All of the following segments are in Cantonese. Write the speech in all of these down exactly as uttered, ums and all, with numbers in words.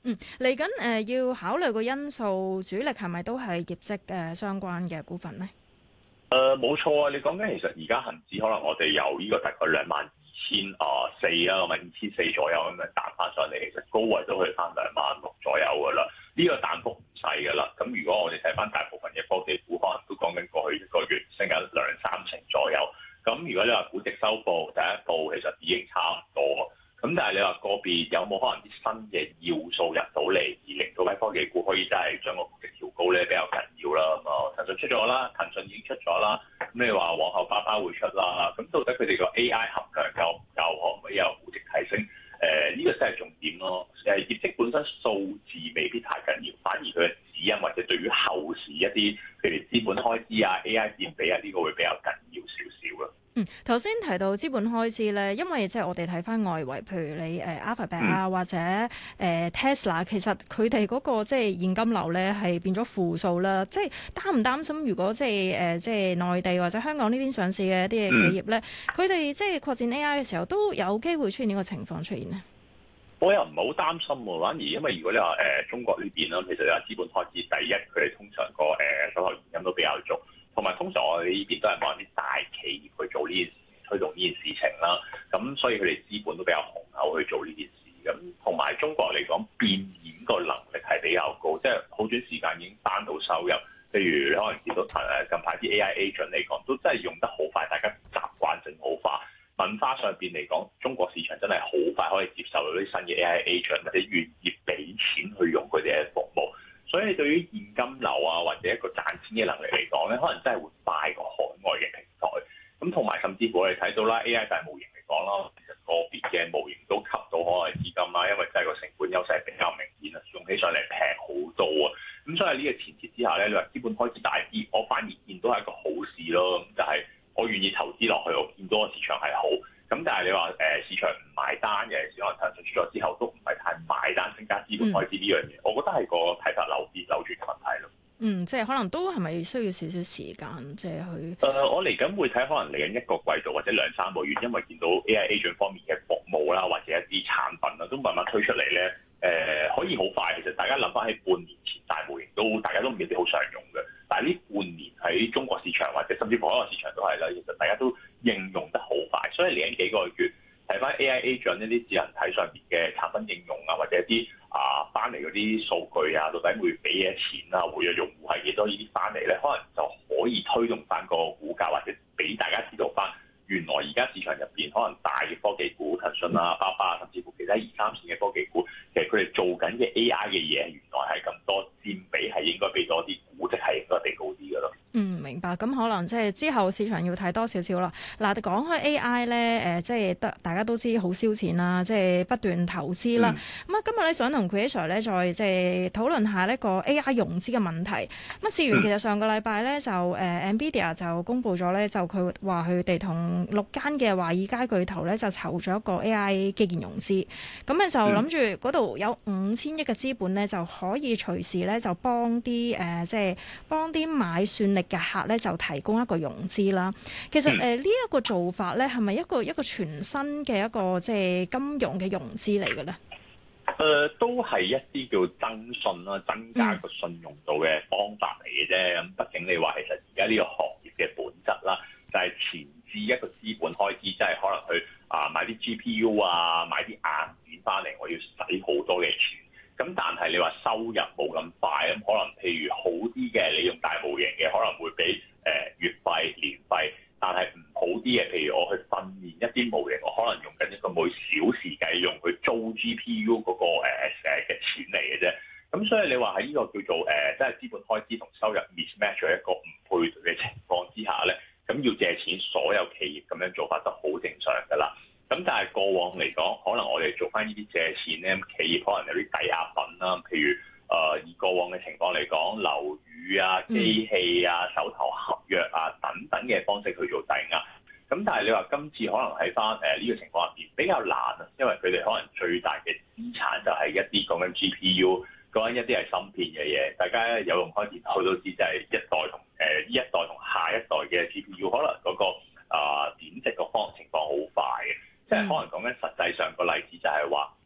嗯，嚟緊誒要考慮個因素，主力係咪都係業績誒相關嘅股份咧？ 誒冇錯啊！你講緊其實而家恒指可能我哋由呢個大概兩萬二千啊四啊，咁啊二千四左右咁樣彈翻上嚟，其實高位都去翻兩萬六左右噶啦。呢、這個彈幅唔細噶啦。咁如果我哋睇翻大部分嘅科技股，可能都講緊過去一個月升緊兩三成左右。咁如果你話估值收報第一步，其實已經差唔多。咁但係你話個別有冇可能啲新嘅要素入到嚟，而令到啲科技股可以真係將個估值調高咧，比較緊要啦。咁啊，騰訊出咗啦，騰訊已經出咗啦。咁你話往後巴巴會出啦。咁到底佢哋個 A I 含量夠唔夠，可唔可以有估值提升？誒、呃，呢、這個先係重點咯。誒，業績本身數字未必太緊要，反而佢嘅指引或者對於後市一啲譬如資本開支啊、A I 佔比啊，呢、這個會比較緊要少少咯。 嗯，頭先提到資本開支咧，因為即係我哋睇翻外圍，譬如你誒 Alphabet 啊，或者誒、呃、Tesla，其實佢哋嗰個即係現金流咧係變咗負數啦。即係擔唔擔心，如果即係誒即係內地或者香港呢邊上市嘅一啲嘅企業咧，佢哋、嗯、即係擴展 A I 嘅時候，都有機會出現呢個情況出現呢？ 我又唔係好擔心喎，反而因為如果你話誒、呃、中國呢邊啦，其實你話資本開支第一，佢哋通常個誒手頭現金都比較足，同埋通常我哋呢邊都係幫啲大企業去做呢件事。推動呢件事情啦，咁所以佢哋資本都比較雄厚去做呢件事，咁同埋中國嚟講變現個能力係比較高，即係好短時間已經翻到收入。譬如你可能見到誒近排啲 A I agent 嚟講，都真係用得好快，大家習慣性好快。文化上邊嚟講，中國市場真係好快可以接受到啲新嘅 A I agent，或者願意俾錢去用佢哋嘅服務。所以對於現金流啊或者一個賺錢嘅能力嚟講咧，可能真係會快過海外嘅平台。咁同埋甚至乎我哋睇到啦 ，A I 大模型嚟講啦，其實個別嘅模型都吸到海外資金啦，因為真係個成本優勢比較明顯啊，用起上嚟平好多啊。咁所以呢個前提之下咧，你話資本開支大啲，我反而見到係一個好事咯。咁就係我願意投資落去，我見到個市場係好。咁但係你話誒市場唔買單嘅，可能騰訊出咗之後都唔係太買單增加資本開支呢樣嘢，嗯、我覺得係個睇法扭變扭轉嘅問題咯。 嗯，即係可能都係咪需要少少時間，即係去？誒、 呃，我嚟緊會睇，可能嚟緊一個季度或者兩三個月，因為見到 A I agent 方面嘅服務啦，或者一啲產品啦，都慢慢推出嚟咧。誒、呃，可以好快。其實大家諗翻起半年前大模型都大家都唔一定好常用嘅，但係呢半年喺中國市場或者甚至乎海外市場都係啦，其實大家都應用得好快。所以嚟緊幾個月睇翻 A I agent 呢啲智能體上面嘅產品應用啊，或者一啲啊，翻嚟嗰啲數據啊，到底會俾幾多錢啊？活躍用戶係幾多？呢啲翻嚟咧，可能就可以推動翻個股價，或者俾大家知道翻，原來而家市場入邊可能大嘅科技股，騰訊啊、巴巴啊，甚至乎其他二三線嘅科技股，其實佢哋做緊嘅 A I 嘅嘢，原來係咁多，佔比係應該俾多啲，估值係應該俾高啲嘅咯。 嗯，明白。咁可能即係之後市場要睇多少少啦。嗱，講開 A I 咧，誒、呃，即係得大家都知好燒錢啦，即係不斷投資啦。咁啊、嗯，今日咧想同 Chris 咧再即係討論下呢個 A I 融資嘅問題。咁啊，事緣其實上個禮拜咧就誒、呃、Nvidia 就公布咗咧，就佢話佢哋同六間嘅華爾街巨頭咧就籌咗一個 A I 基建融資。咁咧就諗住嗰度有五千億嘅資本咧，就可以隨時咧就幫啲誒、呃、即係幫啲買算力嘅客咧就提供一個融資啦。其實誒呢一個做法咧係咪一個一個全新嘅一個即係金融嘅融資嚟嘅咧？ 誒、呃、都係一啲叫增信啦，增加個信用度嘅方法嚟嘅啫。咁畢竟你話其實而家呢個行業嘅本質啦，就係、是、前置一個資本開支，即係可能去啊買啲 G P U 啊，買啲硬件翻嚟，我要使好多嘅錢。咁但係你話收入冇咁快，咁可能譬如好啲嘅，你用大模型嘅可能會俾誒月費、年費，但係唔好啲嘅，譬如我去訓練一啲模型，我可能用緊一個每小時計用去租 G P U 嗰個誒誒嘅錢嚟嘅啫。咁所以你話喺呢個叫做誒，即係資本開支同收入 mismatch 咗一個唔配對嘅情況之下咧，咁要借錢，所有企業咁樣做法都好正常㗎啦。咁但係過往嚟講，可能我哋做翻呢啲借錢咧，企業可能有啲抵押品啦，譬如誒、呃、以過往嘅情況嚟講，樓宇啊、機器啊、手頭合約啊等等嘅方式去做抵押。咁但係你話今次可能喺翻誒呢個情況入邊比較難啊，因為佢哋可能最大嘅資產就係一啲講緊 G P U，講緊一啲係芯片嘅嘢。大家有用開電腦都知，就係一代同誒呢一代同下一代嘅 G P U，可能嗰、那個啊貶值個方情況好快嘅。即係可能講緊實際上個例子就係話，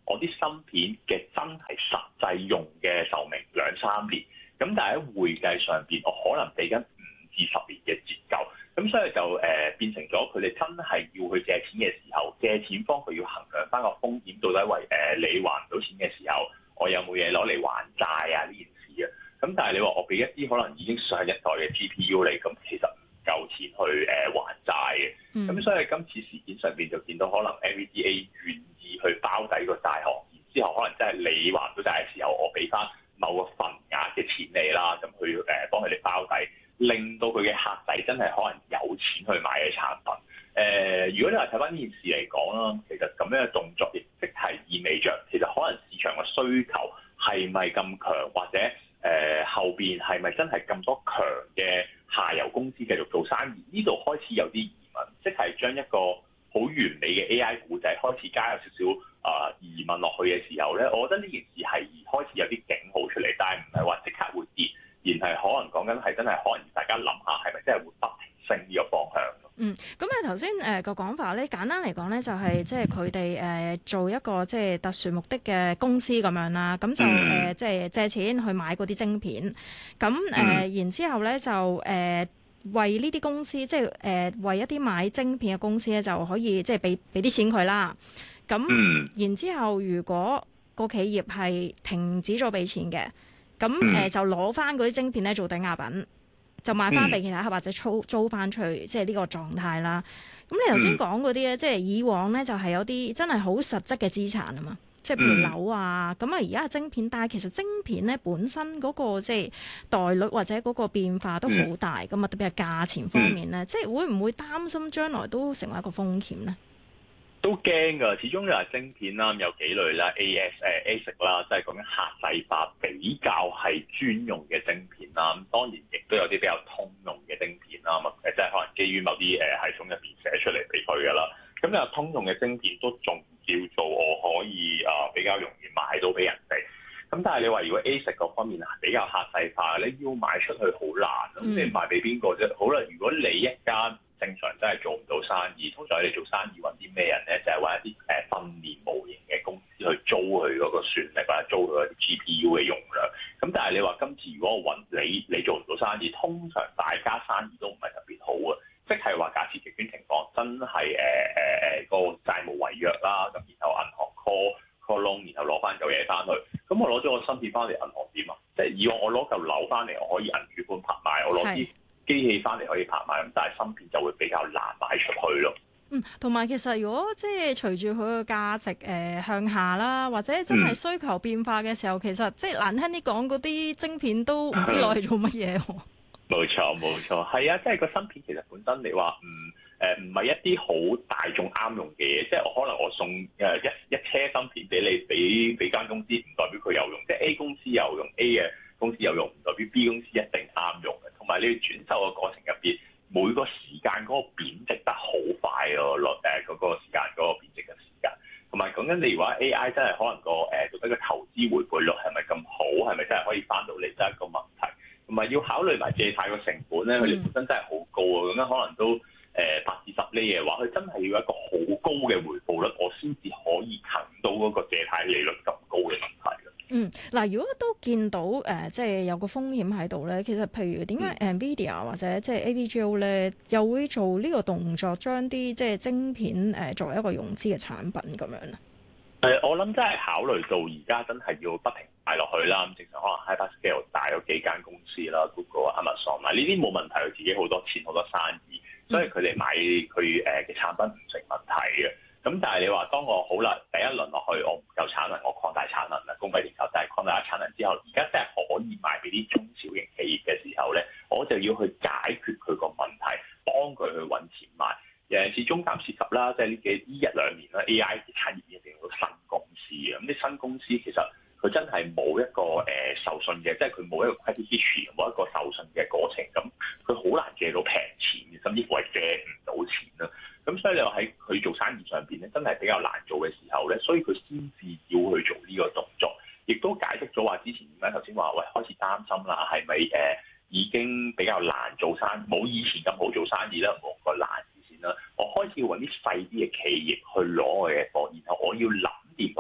我啲芯片嘅真係實際用嘅壽命兩三年，咁但係喺會計上邊，我可能俾緊五至十年嘅折舊，咁所以就誒、呃、變成咗佢哋真係要去借錢嘅時候，借錢方佢要衡量翻個風險，到底為誒、呃、你還唔到錢嘅時候，我有冇嘢攞嚟還債啊呢件事啊？咁但係你話我俾一啲可能已經上一代嘅 G P U 你，咁其實唔夠錢去誒、呃、還債嘅。咁、嗯、所以今次事件上邊就見到可能 N V D A 願意去包底個債項，然之後可能真係你還唔到債嘅時候，我俾翻某個份額嘅錢你啦，咁去誒幫佢哋包底，令到佢嘅客仔真係可能有錢去買嘅產品。誒、呃，如果你話睇翻呢件事嚟講啦，其實咁樣嘅動作亦即係意味着，其實可能市場嘅需求係咪咁強，或者誒、呃、後邊係咪真係咁多強嘅下游公司繼續做生意？呢度開始有啲疑問，即係將一個好完美嘅 A I 故仔開始加入少少啊疑問落去嘅時候咧，我覺得呢件事係開始有啲警號出嚟，但係唔係話即刻會跌，而係可能講緊係真係可能大家諗下係咪真係會不停升呢個方向。 嗯，咁啊頭先誒個講法咧，簡單嚟講咧就係即係佢哋誒做一個即係特殊目的嘅公司咁樣啦，咁就誒即係借錢去買嗰啲晶片，咁誒、呃、然之後咧就誒、呃、為呢啲公司即係誒為一啲買晶片嘅公司咧就可以即係俾俾啲錢佢啦。咁然之後如果個企業係停止咗俾錢嘅，咁誒、呃、就攞翻嗰啲晶片咧做抵押品。就賣翻俾其他客或者租租翻出去，即係呢個狀態啦。咁你頭先講嗰啲咧，即係以往咧就係有啲真係好實質嘅資產啊嘛，即係譬如樓啊。咁啊而家係晶片，但係其實晶片咧本身嗰個即係代率或者嗰個變化都好大噶嘛，特別係價錢方面咧，即係會唔會擔心將來都成為一個風險咧？ 都驚㗎，始終又係晶片啦，有幾類啦 ，A S 誒 A S I C 啦，即係講緊客製化比較係專用嘅晶片啦。咁當然亦都有啲比較通用嘅晶片啦，咁誒即係可能基於某啲誒系統入邊寫出嚟俾佢㗎啦。咁又通用嘅晶片都仲叫做我可以啊比較容易賣到俾人哋。咁但係你話如果 A S I C 嗰方面比較客製化，你要賣出去好難，咁你賣俾邊個啫？好啦，如果你一間正常真係做唔到生意，通常你做生意揾啲咩人咧？就係、是、揾一啲誒訓練模型嘅公司去租佢嗰個算力，或者租佢啲 G P U 嘅用量。咁但係你話今次如果我揾你，你做唔到生意，通常大家生意都唔係特別好啊。即係話假設極端情況真係誒誒誒個債務違約啦，咁然後銀行 call call loan，然後攞翻嚿嘢翻去，咁我攞咗個芯片翻嚟，銀行點啊？即係以往我攞嚿樓翻嚟，我可以銀主盤拍賣，我攞啲機器翻嚟可以拍賣，咁但係芯片就會比較難賣出去咯。 嗯，同埋其實如果即係隨住佢嘅價值誒、呃、向下啦，或者真係需求變化嘅時候，嗯、其實即係難聽啲講，嗰啲晶片都唔知攞嚟做乜嘢喎。冇錯冇錯，係啊，即係個芯片其實本身你話唔誒唔係一啲好大眾啱用嘅嘢，即係我可能我送誒一一車芯片俾你，俾俾間公司，唔代表佢有用，即係 A 公司有用 A 嘅公司有用，唔代表 B 公司一定啱用嘅。同埋你要轉售嘅過程入邊，每個時間嗰個貶值得好快咯，落誒嗰個時間嗰、嗰個貶值嘅時間。同埋講緊你如果 A I 真係可能個誒做得個投資回報率係咪咁好，係咪真係可以翻到嚟，真係一個問題。同埋要考慮埋借貸個成本咧，佢哋本身真係好高啊，咁樣可能都誒八至十厘嘅話，佢真係要一個好高嘅回報率，我先至可以啃到嗰個借貸利率咁高嘅問題。 嗯，嗱，如果都見到誒、呃，即係有個風險喺度咧，其實譬如點解 Nvidia 或者即係 A V G O 咧，又會做呢個動作，將啲即係晶片誒、呃、作為一個融資嘅產品咁樣咧？誒、 呃，我諗真係考慮到而家真係要不停買落去啦。咁正常可能 Hyperscale 大咗幾間公司啦 ，Google、Amazon 買呢啲冇問題，佢自己好多錢好多生意，所以佢哋買佢誒嘅產品唔成問題嘅。咁但係你話當我好啦，第一輪落去我唔夠產能，我擴大產能啦，供不應求，但係擴大咗產能之後，而家真係可以賣俾啲中小型企業嘅時候咧，我就要去解決佢個問題，幫佢去揾錢賣。尤其是中間涉及啦，即係呢幾呢一兩年啦 A I 產業一定有新公司嘅，咁啲新公司其實佢真係冇一個誒、呃、受信嘅，即係佢冇一個 credit history，冇一個受信嘅過程，咁佢好難借到平錢，甚至乎係借唔到錢啦。咁所以你話喺佢做生意上邊咧，真係比較難做嘅時候咧，所以佢先至要去做呢個動作，亦都解釋咗話之前點解頭先話喂開始擔心啦，係咪誒已經比較難做生意，冇以前咁好做生意啦，冇個難字先啦。我開始要揾啲細啲嘅企業去攞我嘅貨，然後我要諗掂佢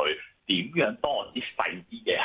點樣當啲細啲嘅